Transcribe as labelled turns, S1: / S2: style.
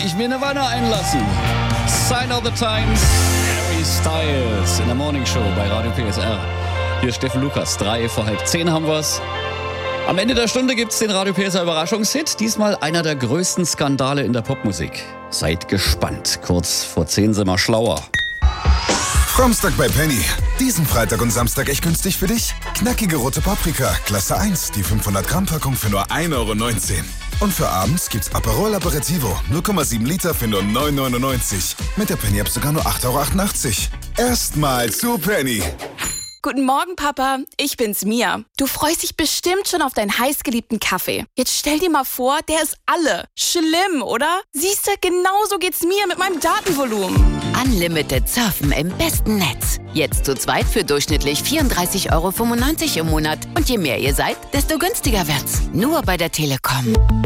S1: ich mir eine Wanne einlassen. Sign of the Times, Harry Styles in der Morning Show bei Radio PSR. Hier ist Steffen Lukas, 9:55 haben wir's. Am Ende der Stunde gibt's den Radio PSR Überraschungshit. Diesmal einer der größten Skandale in der Popmusik. Seid gespannt. Kurz vor 10 sind wir schlauer.
S2: Samstag bei Penny. Diesen Freitag und Samstag echt günstig für dich? Knackige rote Paprika, Klasse 1, die 500 Gramm Packung für nur 1,19 €. Und für abends gibt's Aperol Aperitivo, 0,7 Liter für nur 9,99 €. Mit der Penny-App sogar nur 8,88 €. Erstmal zu Penny.
S3: Guten Morgen, Papa. Ich bin's, Mia. Du freust dich bestimmt schon auf deinen heißgeliebten Kaffee. Jetzt stell dir mal vor, der ist alle. Schlimm, oder? Siehst du, genauso geht's mir mit meinem Datenvolumen.
S4: Unlimited surfen im besten Netz. Jetzt zu zweit für durchschnittlich 34,95 € im Monat. Und je mehr ihr seid, desto günstiger wird's. Nur bei der Telekom.